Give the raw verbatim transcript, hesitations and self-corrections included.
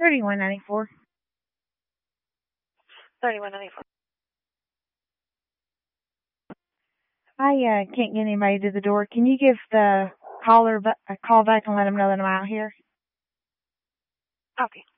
thirty-one ninety-four. thirty-one ninety-four. I uh, can't get anybody to the door. Can you give the caller a call back and let them know that I'm out here? Okay.